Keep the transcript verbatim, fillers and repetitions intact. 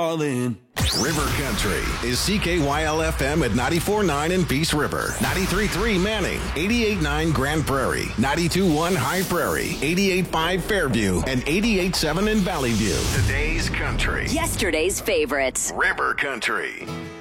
all in. River Country is C K Y L F M at ninety-four point nine in Peace River, ninety-three point three Manning, eighty-eight point nine Grand Prairie, ninety-two point one High Prairie, eighty-eight point five Fairview, and eighty-eight point seven in Valley View. Today's country. Yesterday's favorites. River Country.